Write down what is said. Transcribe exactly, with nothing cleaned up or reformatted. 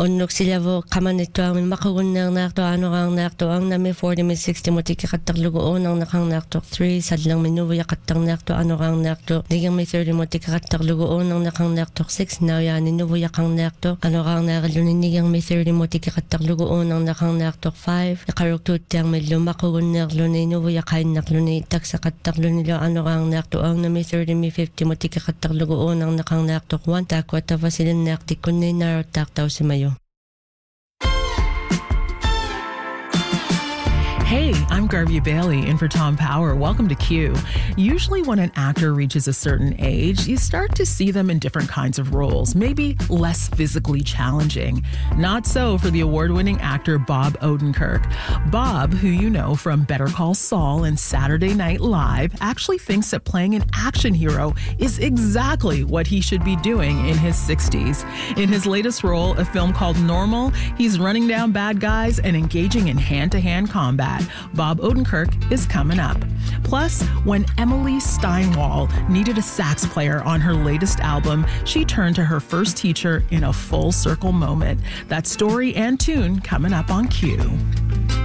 onnok silavo kamanittuamin maqagunneernaartu aanoraarnaartu angami forty mi sixty motikaqattarlugu uunarnaqarnaartuq three sallang minuvuyaqattarnaartu aanoraarnaartu nigermi thirty motikaqattarlugu uunarnaqarnaartuq six nauyaani nuvuyaqarnaartu aanoraarnaarilluni nigermi thirty motikaqattarlugu uunarnaqarnaartuq five iqaruqtuuttiarmillu maqagunneerluni nuvuyaqainnarluni taksaqattarlunilu aanoraarnaartu angami thirty mi fifty motikaqattarlugu uunarnaqarnaartuq one taakkuatavasilinnaartikkunni naarutaartausimayu. Hey, I'm Garvey Bailey in for Tom Power. Welcome to Q. Usually when an actor reaches a certain age, you start to see them in different kinds of roles, maybe less physically challenging. Not so for the award-winning actor Bob Odenkirk. Bob, who you know from Better Call Saul and Saturday Night Live, actually thinks that playing an action hero is exactly what he should be doing in his sixties. In his latest role, a film called Normal, he's running down bad guys and engaging in hand-to-hand combat. Bob Odenkirk is coming up. Plus, when Emily Steinwall needed a sax player on her latest album, she turned to her first teacher in a full circle moment. That story and tune coming up on Q.